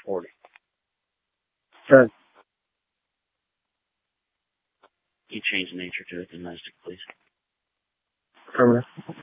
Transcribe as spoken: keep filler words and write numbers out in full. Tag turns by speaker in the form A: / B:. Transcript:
A: forty.
B: Good.
A: You change the nature to it domestic, please.
B: Affirmative.